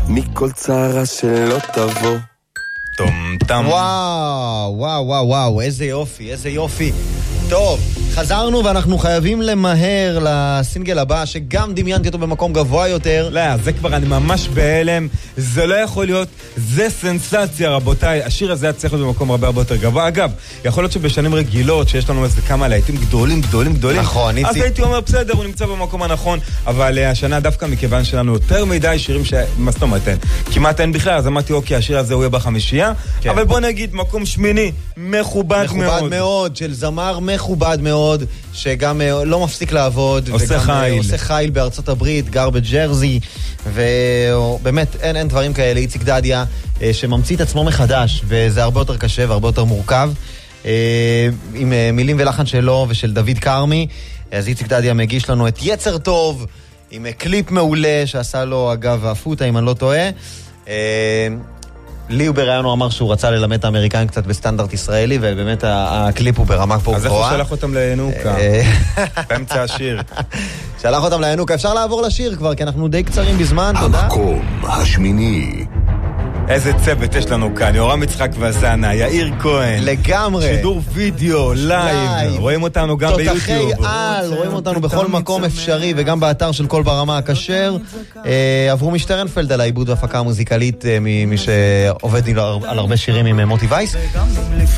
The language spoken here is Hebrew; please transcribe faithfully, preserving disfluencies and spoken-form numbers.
מכל צרה שלא תבוא. טום טם. וואו, וואו, וואו, וואו, איזה יופי, איזה יופי. טוב, חזרנו ואנחנו חייבים למהר לסינגל הבא, שגם דמיינתי אותו במקום גבוה יותר. לא, זה כבר אני ממש בהלם, זה לא יכול להיות, זה סנסציה רבותיי, השיר הזה היה צריך להיות במקום הרבה הרבה יותר גבוה. אגב, יכול להיות שבשנים רגילות, שיש לנו איזה כמה להיטים גדולים, גדולים, גדולים, נכון, אז איציק. הייתי אומר, בסדר, הוא נמצא במקום הנכון, אבל uh, השנה דווקא מכיוון שלנו יותר מדי שירים ש... מה זאת אומרת, כמעט אין בכלל, אז אמרתי, אוקיי, השיר הזה הוא יהיה בחמישייה, כן. אבל בוא נגיד, מקום שמיני, מכובד, מכובד מאוד. מאוד, של זמר מכובד מאוד, שגם uh, לא מפסיק לעבוד. עושה וגם, חיל. Uh, עושה חיל בארצות הברית, גר בג'רזי, ובאמת אין, אין דברים כאלה. איציק דדיה, uh, שממציא את עצמו מחדש, וזה הרבה יותר קשה והרבה יותר מורכב, uh, עם uh, מילים ולחן שלו ושל דוד קרמי. אז איציק דדיה מגיש לנו את יצר טוב, עם uh, קליפ מעולה שעשה לו אגב הפוטה, אם אני לא טועה. Uh, לי הוא בראיון הוא אמר שהוא רצה ללמד את האמריקאים קצת בסטנדרט ישראלי, ובאמת הקליפ הוא ברמה פה גבוהה. אז איך הוא שלח אותם לינוקה? באמצע השיר. שלח אותם לינוקה. אפשר לעבור לשיר כבר, כי אנחנו די קצרים בזמן, תודה. המקום השמיני. איזה צוות יש לנו כאן, יורם יצחק וזנה, יאיר כהן. לגמרי. שידור וידאו, לייב. רואים אותנו גם ביוטיוב. תותחי על, רואים אותנו בכל מקום אפשרי, וגם באתר של כל ברמה הכשר. עברו משטרנפלד על העיבוד והפקה המוזיקלית, ממי שעובד על הרבה שירים עם מוטי וייס.